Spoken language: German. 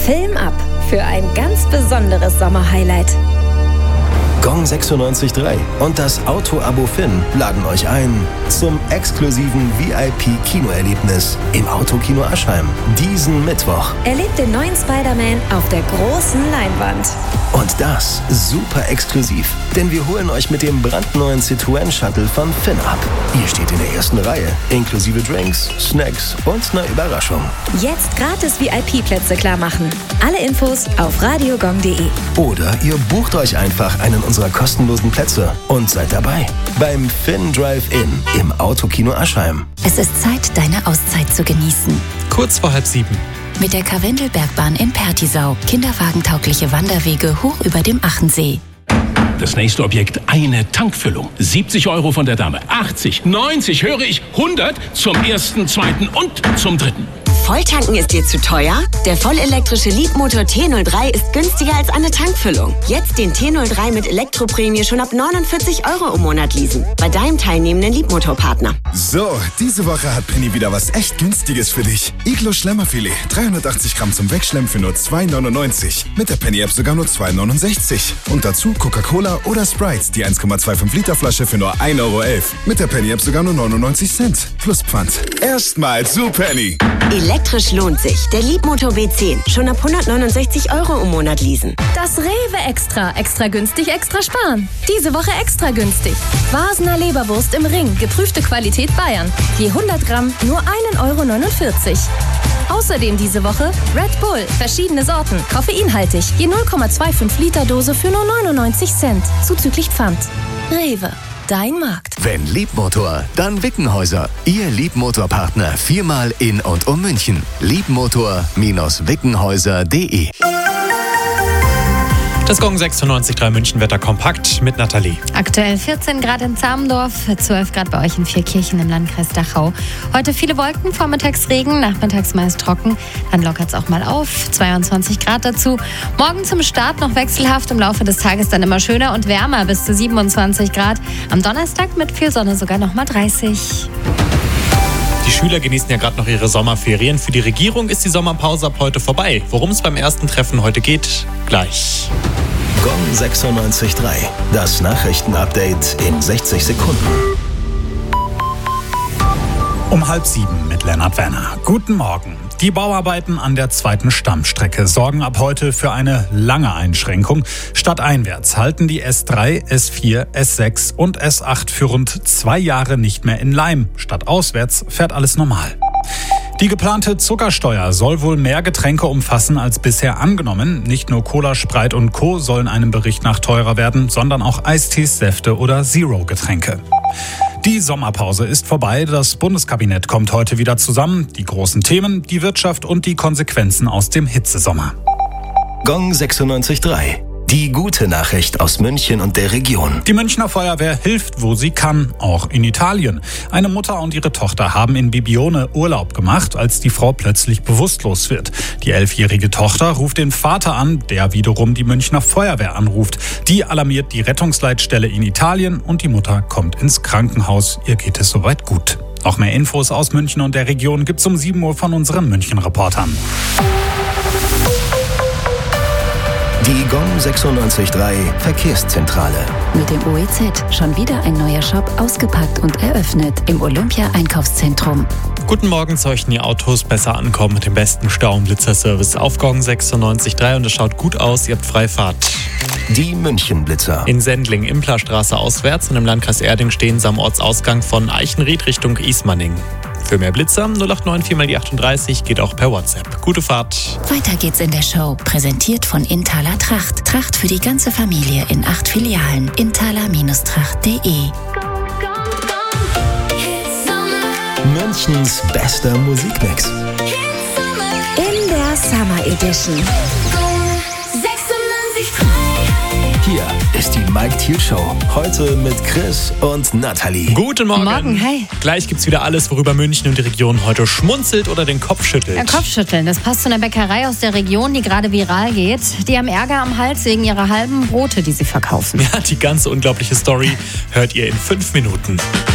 Film ab für ein ganz besonderes Sommerhighlight. Gong 96.3 und das Auto-Abo Finn laden euch ein zum exklusiven VIP-Kinoerlebnis im Autokino Aschheim diesen Mittwoch. Erlebt den neuen Spider-Man auf der großen Leinwand. Und das super exklusiv, denn wir holen euch mit dem brandneuen Citroën Shuttle von Finn ab. Ihr steht in der ersten Reihe, inklusive Drinks, Snacks und einer Überraschung. Jetzt gratis VIP-Plätze klar machen. Alle Infos auf radiogong.de. Oder ihr bucht euch einfach einen unserer kostenlosen Plätze und seid dabei beim Finn Drive-In im Autokino Aschheim. Es ist Zeit, deine Auszeit zu genießen. Kurz vor 6:30. Mit der Karwendelbergbahn in Pertisau. Kinderwagentaugliche Wanderwege hoch über dem Achensee. Das nächste Objekt, eine Tankfüllung. 70 € von der Dame. 80, 90, höre ich, 100 zum ersten, zweiten und zum dritten. Volltanken ist dir zu teuer? Der vollelektrische Leapmotor T03 ist günstiger als eine Tankfüllung. Jetzt den T03 mit Elektroprämie schon ab 49 € im Monat leasen. Bei deinem teilnehmenden Leapmotor-Partner. So, diese Woche hat Penny wieder was echt Günstiges für dich. Iglo Schlemmerfilet, 380 Gramm zum Wegschlemmen für nur 2,99. Mit der Penny-App sogar nur 2,69. Und dazu Coca-Cola oder Sprite, die 1,25 Liter Flasche für nur 1,11 €. Mit der Penny-App sogar nur 99 Cent. Plus Pfand. Erstmal zu Penny. Elektrisch lohnt sich. Der Leapmotor B10. Schon ab 169 € im Monat leasen. Das Rewe Extra. Extra günstig, extra sparen. Diese Woche extra günstig. Vasener Leberwurst im Ring. Geprüfte Qualität Bayern. Je 100 Gramm nur 1,49 €. Außerdem diese Woche Red Bull. Verschiedene Sorten. Koffeinhaltig. Je 0,25 Liter Dose für nur 99 Cent. Zuzüglich Pfand. Rewe. Dein Markt. Wenn Leapmotor, dann Wickenhäuser. Ihr Leapmotor-Partner 4-mal in und um München. Leapmotor-wickenhäuser.de. Das Gong 96.3 München Wetter kompakt mit Nathalie. Aktuell 14 Grad in Zamendorf, 12 Grad bei euch in Vierkirchen im Landkreis Dachau. Heute viele Wolken, vormittags Regen, nachmittags meist trocken. Dann lockert es auch mal auf, 22 Grad dazu. Morgen zum Start noch wechselhaft, im Laufe des Tages dann immer schöner und wärmer, bis zu 27 Grad. Am Donnerstag mit viel Sonne sogar noch mal 30. Die Schüler genießen ja gerade noch ihre Sommerferien. Für die Regierung ist die Sommerpause ab heute vorbei. Worum es beim ersten Treffen heute geht, gleich. Gong 96.3, das Nachrichtenupdate in 60 Sekunden. Um 6:30 mit Lennart Werner. Guten Morgen. Die Bauarbeiten an der zweiten Stammstrecke sorgen ab heute für eine lange Einschränkung. Stadteinwärts halten die S3, S4, S6 und S8 für rund 2 Jahre nicht mehr in Leim. Stadtauswärts fährt alles normal. Die geplante Zuckersteuer soll wohl mehr Getränke umfassen als bisher angenommen. Nicht nur Cola, Sprite und Co. sollen einem Bericht nach teurer werden, sondern auch Eistees, Säfte oder Zero-Getränke. Die Sommerpause ist vorbei, das Bundeskabinett kommt heute wieder zusammen. Die großen Themen, die Wirtschaft und die Konsequenzen aus dem Hitzesommer. Gong 96.3, die gute Nachricht aus München und der Region. Die Münchner Feuerwehr hilft, wo sie kann, auch in Italien. Eine Mutter und ihre Tochter haben in Bibione Urlaub gemacht, als die Frau plötzlich bewusstlos wird. Die 11-jährige Tochter ruft den Vater an, der wiederum die Münchner Feuerwehr anruft. Die alarmiert die Rettungsleitstelle in Italien und die Mutter kommt ins Krankenhaus. Ihr geht es soweit gut. Noch mehr Infos aus München und der Region gibt's um 7 Uhr von unseren München-Reportern. Die Gong 96.3 Verkehrszentrale. Mit dem OEZ schon wieder ein neuer Shop ausgepackt und eröffnet im Olympia-Einkaufszentrum. Guten Morgen, sollten die Autos besser ankommen mit dem besten Stau- und Blitzerservice auf Gong 96.3 und es schaut gut aus, ihr habt Freifahrt. Die München-Blitzer. In Sendling, Implerstraße auswärts und im Landkreis Erding stehen sie am Ortsausgang von Eichenried Richtung Ismaning. Für mehr Blitzer 089 4x38 geht auch per WhatsApp. Gute Fahrt. Weiter geht's in der Show. Präsentiert von Inthaler Tracht. Tracht für die ganze Familie in 8 Filialen. Inthaler-tracht.de. Münchens bester Musikmix. In der Summer Edition. Hier ist die Mike Thiel Show. Heute mit Chris und Nathalie. Guten Morgen. Morgen, hi. Gleich gibt's wieder alles, worüber München und die Region heute schmunzelt oder den Kopf schüttelt. Ja, Kopfschütteln, das passt zu einer Bäckerei aus der Region, die gerade viral geht. Die haben Ärger am Hals wegen ihrer halben Brote, die sie verkaufen. Ja, die ganze unglaubliche Story hört ihr in 5 Minuten.